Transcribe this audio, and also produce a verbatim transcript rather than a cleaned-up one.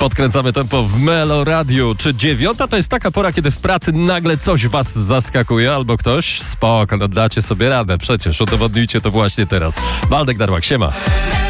Podkręcamy tempo w Melo Radiu. Czy dziewiąta to jest taka pora, kiedy w pracy nagle coś was zaskakuje albo ktoś? Spoko, no dacie sobie radę. Przecież udowodnijcie to właśnie teraz. Waldek Darłak, siema.